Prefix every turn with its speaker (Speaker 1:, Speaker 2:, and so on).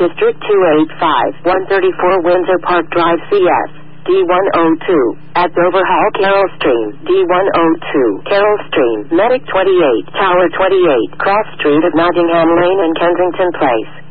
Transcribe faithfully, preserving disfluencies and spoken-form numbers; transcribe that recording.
Speaker 1: District two eight five, one thirty-four Windsor Park Drive C S, D one oh two. At Dover Hall, Carroll Stream, D one oh two. Carroll Stream, Medic twenty-eight, Tower twenty-eight, Cross Street at Nottingham Lane and Kensington Place.